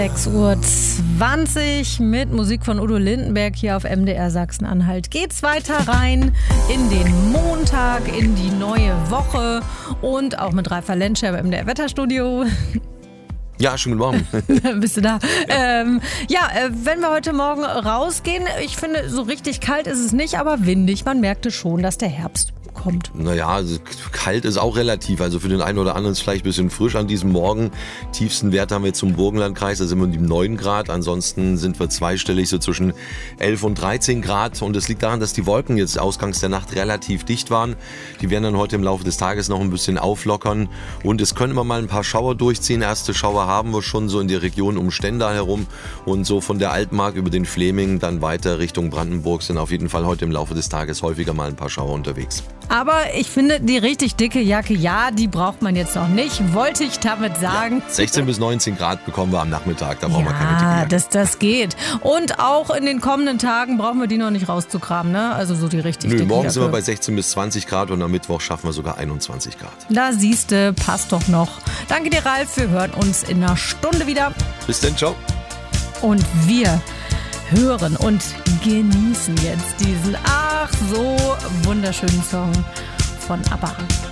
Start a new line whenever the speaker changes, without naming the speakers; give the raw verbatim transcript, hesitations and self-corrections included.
sechs Uhr zwanzig mit Musik von Udo Lindenberg hier auf M D R Sachsen-Anhalt. Geht's weiter rein in den Montag, in die neue Woche und auch mit Ralf Lenscher im M D R Wetterstudio.
Ja, schönen guten
Morgen. Bist du da? Ja, ähm, ja äh, wenn wir heute Morgen rausgehen, ich finde, so richtig kalt ist es nicht, aber windig. Man merkte schon, dass der Herbst kommt.
Naja, also kalt ist auch relativ. Also für den einen oder anderen ist es vielleicht ein bisschen frisch an diesem Morgen. Tiefsten Wert haben wir jetzt zum Burgenlandkreis, da sind wir um neun Grad. Ansonsten sind wir zweistellig, so zwischen elf und dreizehn Grad. Und es liegt daran, dass die Wolken jetzt ausgangs der Nacht relativ dicht waren. Die werden dann heute im Laufe des Tages noch ein bisschen auflockern. Und es können immer mal ein paar Schauer durchziehen. Erste Schauer haben wir schon so in der Region um Stendal herum. Und so von der Altmark über den Fleming dann weiter Richtung Brandenburg sind auf jeden Fall heute im Laufe des Tages häufiger mal ein paar Schauer unterwegs.
Aber ich finde, die richtig dicke Jacke, ja, die braucht man jetzt noch nicht. Wollte ich damit sagen.
Ja, sechzehn bis neunzehn Grad bekommen wir am Nachmittag, da brauchen
ja,
wir keine dicke Jacke.
Das, das geht. Und auch in den kommenden Tagen brauchen wir die noch nicht rauszukramen, ne? Also so die richtig
Nö,
dicke
morgen
Jacke.
Sind wir bei sechzehn bis zwanzig Grad und am Mittwoch schaffen wir sogar einundzwanzig Grad.
Da siehste, passt doch noch. Danke dir, Ralf. Wir hören uns in einer Stunde wieder.
Bis dann, ciao.
Und wir hören und genießen jetzt diesen ach so wunderschönen Song von ABBA.